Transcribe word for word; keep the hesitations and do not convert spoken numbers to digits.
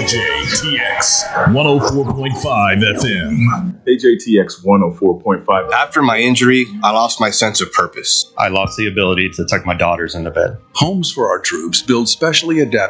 J T X one oh four point five F M. A J T X one oh four point five. After my injury, I lost my sense of purpose. I lost the ability to tuck my daughters into bed. Homes for Our Troops build specially adapted